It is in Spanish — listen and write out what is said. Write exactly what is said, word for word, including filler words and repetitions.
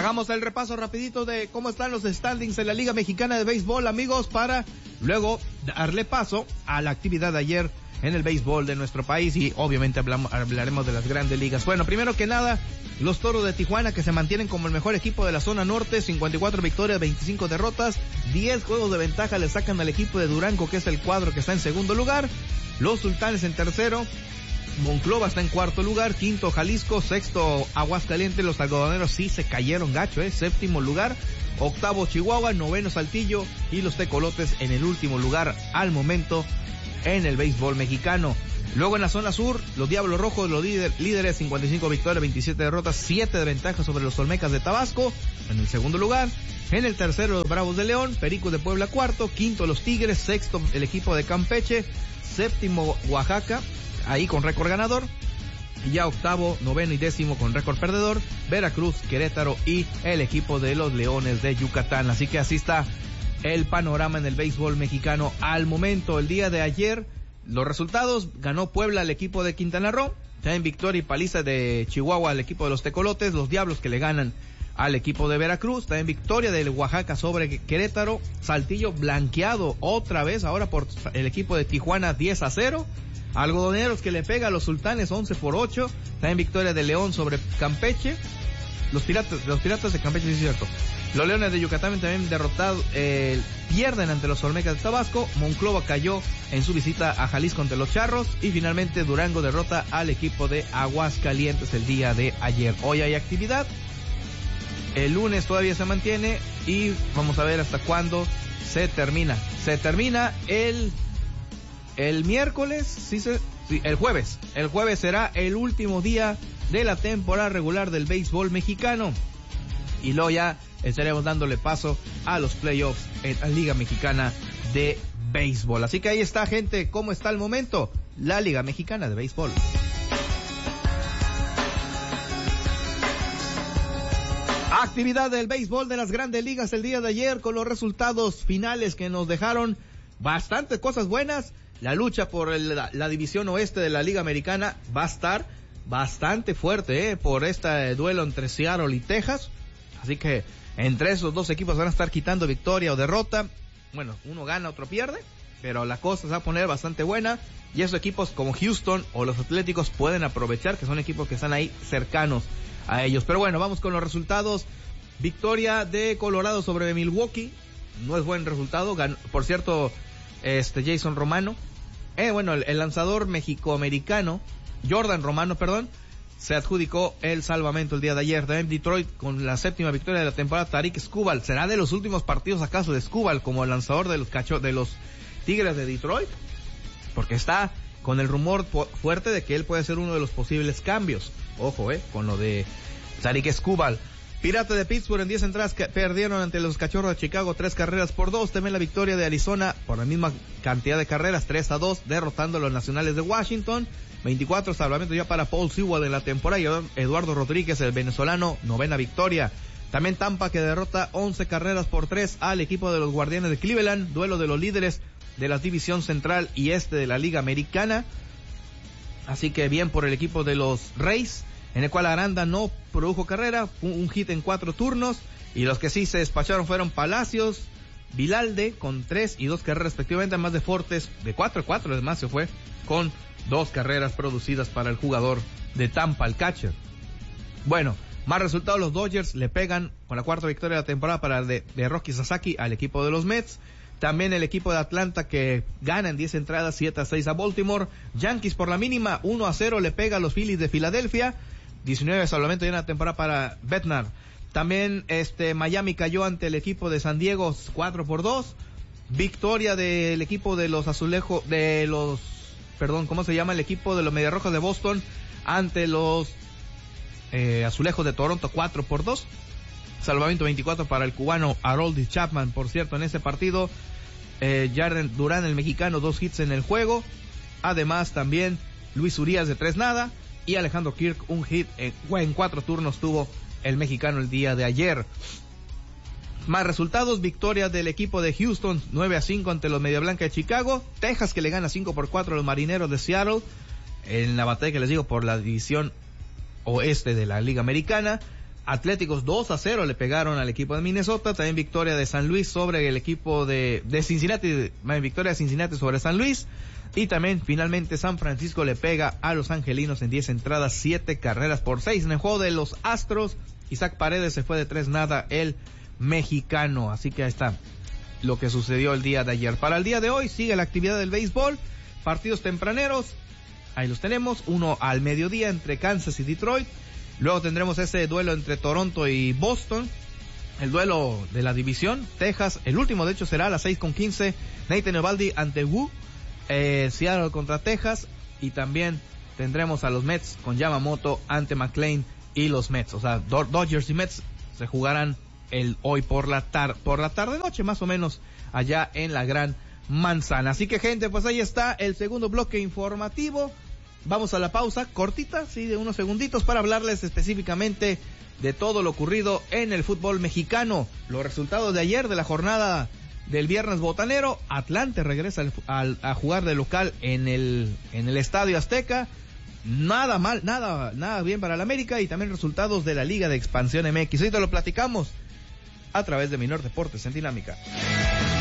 Hagamos el repaso rapidito de cómo están los standings en la Liga Mexicana de Béisbol, amigos, para luego darle paso a la actividad de ayer en el béisbol de nuestro país y obviamente hablamos, hablaremos de las grandes ligas. Bueno, primero que nada, los Toros de Tijuana, que se mantienen como el mejor equipo de la zona norte, cincuenta y cuatro victorias, veinticinco derrotas, diez juegos de ventaja le sacan al equipo de Durango, que es el cuadro que está en segundo lugar. Los Sultanes en tercero, Monclova está en cuarto lugar, quinto Jalisco, sexto Aguascalientes, los algodoneros sí se cayeron gacho, eh, séptimo lugar, octavo Chihuahua, noveno Saltillo y los Tecolotes en el último lugar al momento en el béisbol mexicano. Luego en la zona sur, los Diablos Rojos, los líder, líderes, cincuenta y cinco victorias, veintisiete derrotas, siete de ventaja sobre los Olmecas de Tabasco, en el segundo lugar. En el tercero, los Bravos de León, Pericos de Puebla cuarto, quinto los Tigres, sexto el equipo de Campeche, séptimo Oaxaca, ahí con récord ganador, y ya octavo, noveno y décimo con récord perdedor, Veracruz, Querétaro y el equipo de los Leones de Yucatán. Así que así está el panorama en el béisbol mexicano al momento. El día de ayer, los resultados: ganó Puebla al equipo de Quintana Roo, también victoria y paliza de Chihuahua al equipo de los Tecolotes, los Diablos que le ganan al equipo de Veracruz, también victoria del Oaxaca sobre Querétaro, Saltillo blanqueado otra vez ahora por el equipo de Tijuana diez a cero, Algodoneros que le pega a los Sultanes once por ocho, también victoria de León sobre Campeche, los piratas, los piratas de Campeche, sí es cierto, los Leones de Yucatán también derrotados, eh, pierden ante los Olmecas de Tabasco, Monclova cayó en su visita a Jalisco ante los Charros, y finalmente Durango derrota al equipo de Aguascalientes el día de ayer. Hoy hay actividad, el lunes todavía se mantiene y vamos a ver hasta cuándo se termina. Se termina el el miércoles, sí, se, sí, el jueves. El jueves será el último día de la temporada regular del béisbol mexicano. Y luego ya estaremos dándole paso a los playoffs en la Liga Mexicana de Béisbol. Así que ahí está, gente, cómo está el momento la Liga Mexicana de Béisbol. Actividad del béisbol de las grandes ligas el día de ayer, con los resultados finales que nos dejaron bastantes cosas buenas. La lucha por el, la, la división oeste de la Liga Americana va a estar bastante fuerte, eh, por este duelo entre Seattle y Texas. Así que entre esos dos equipos van a estar quitando victoria o derrota. Bueno, uno gana, otro pierde, pero la cosa se va a poner bastante buena. Y esos equipos como Houston o los Atléticos pueden aprovechar, que son equipos que están ahí cercanos a ellos. Pero bueno, vamos con los resultados. Victoria de Colorado sobre Milwaukee. No es buen resultado. Ganó, por cierto, este Jason Romano. Eh, bueno, el, el lanzador mexicoamericano, Jordan Romano, perdón, se adjudicó el salvamento el día de ayer. También Detroit con la séptima victoria de la temporada. Tarik Skubal, ¿será de los últimos partidos acaso de Skubal como el lanzador de los cacho, de los Tigres de Detroit? Porque está con el rumor fuerte de que él puede ser uno de los posibles cambios. Ojo, eh, con lo de Tarik Skubal. Piratas de Pittsburgh en diez entradas que perdieron ante los Cachorros de Chicago tres carreras por dos. También la victoria de Arizona por la misma cantidad de carreras, tres a dos, derrotando a los Nacionales de Washington. veinticuatro salvamentos ya para Paul Sewell en la temporada, y Eduardo Rodríguez, el venezolano, novena victoria. También Tampa, que derrota once carreras por tres al equipo de los Guardianes de Cleveland, duelo de los líderes de la división central y este de la Liga Americana. Así que bien por el equipo de los Rays, en el cual Aranda no produjo carrera, un hit en cuatro turnos, y los que sí se despacharon fueron Palacios, Vilalde con tres y dos carreras respectivamente, además de Fortes de cuatro a cuatro, además se fue con dos carreras producidas para el jugador de Tampa, el catcher. Bueno, más resultados: los Dodgers le pegan con la cuarta victoria de la temporada para de, de Rocky Sasaki al equipo de los Mets. También el equipo de Atlanta, que gana en diez entradas, siete a seis a Baltimore. Yankees por la mínima, uno a cero le pega a los Phillies de Filadelfia. diecinueve salvamentos ya en la temporada para Bednar. También este Miami cayó ante el equipo de San Diego cuatro por dos. Victoria del equipo de los Azulejos, de los, perdón, ¿cómo se llama? El equipo de los Mediarrojas de Boston ante los eh, Azulejos de Toronto cuatro por dos. Salvamento veinticuatro para el cubano Haroldis Chapman, por cierto, en ese partido. Eh, Jarren Durán, el mexicano, dos hits en el juego. Además también Luis Urias de tres nada. Y Alejandro Kirk, un hit en, en cuatro turnos tuvo el mexicano el día de ayer. Más resultados: victoria del equipo de Houston nueve a cinco ante los Media Blanca de Chicago. Texas, que le gana cinco por cuatro a los Marineros de Seattle en la batalla que les digo por la división oeste de la Liga Americana. Atléticos dos a cero le pegaron al equipo de Minnesota. También victoria de San Luis sobre el equipo de, de Cincinnati, victoria de Cincinnati sobre San Luis. Y también finalmente San Francisco le pega a los angelinos en diez entradas, siete carreras por seis. En el juego de los Astros, Isaac Paredes se fue de tres nada, el mexicano. Así que ahí está lo que sucedió el día de ayer. Para el día de hoy sigue la actividad del béisbol, partidos tempraneros, ahí los tenemos, uno al mediodía entre Kansas y Detroit. Luego tendremos ese duelo entre Toronto y Boston, el duelo de la división, Texas, el último de hecho será a las seis con quince, Nathan Eovaldi ante Wu, eh, Seattle contra Texas, y también tendremos a los Mets con Yamamoto ante McLean y los Mets, o sea, Do- Dodgers y Mets se jugarán el hoy por la tar- por la tarde noche más o menos allá en la Gran Manzana. Así que gente, pues ahí está el segundo bloque informativo. Vamos a la pausa cortita, sí, de unos segunditos para hablarles específicamente de todo lo ocurrido en el fútbol mexicano. Los resultados de ayer de la jornada del viernes botanero. Atlante regresa al, al, a jugar de local en el en el Estadio Azteca. Nada mal, nada nada bien para el América, y también resultados de la Liga de Expansión M X. Ahorita lo platicamos a través de Minor Deportes en Dinámica.